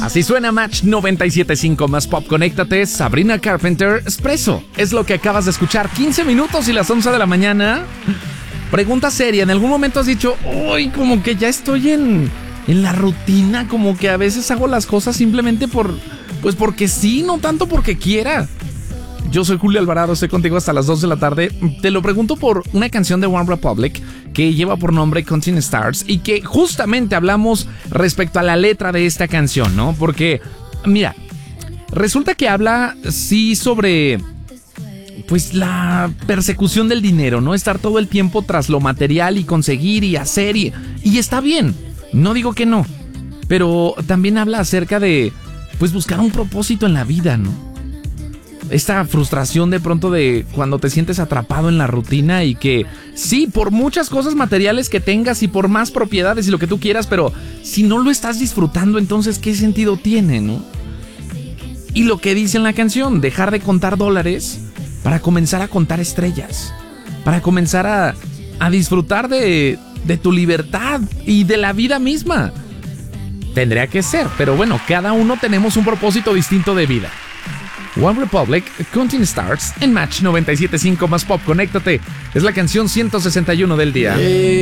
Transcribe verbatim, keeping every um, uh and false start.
Así suena Match noventa y siete punto cinco más pop. Conéctate, Sabrina Carpenter, Espresso. Es lo que acabas de escuchar. quince minutos y las once de la mañana. Pregunta seria, ¿en algún momento has dicho, uy, como que ya estoy en, en la rutina? Como que a veces hago las cosas simplemente por, pues porque sí, no tanto porque quiera. Yo soy Julio Alvarado, estoy contigo hasta las dos de la tarde. Te lo pregunto por una canción de One Republic que lleva por nombre Counting Stars y que justamente hablamos respecto a la letra de esta canción, ¿no? Porque, mira, resulta que habla, sí, sobre, pues, la persecución del dinero, ¿no? Estar todo el tiempo tras lo material y conseguir y hacer y, y está bien, no digo que no, pero también habla acerca de, pues, buscar un propósito en la vida, ¿no? Esta frustración de pronto de cuando te sientes atrapado en la rutina y que sí, por muchas cosas materiales que tengas y por más propiedades y lo que tú quieras, pero si no lo estás disfrutando, entonces ¿qué sentido tiene, no? Y lo que dice en la canción, dejar de contar dólares para comenzar a contar estrellas, para comenzar a, a disfrutar de, de tu libertad y de la vida misma. Tendría que ser, pero bueno, cada uno tenemos un propósito distinto de vida. One Republic, Counting Stars en Match noventa y siete punto cinco más pop. Conéctate, es la canción ciento sesenta y uno del día.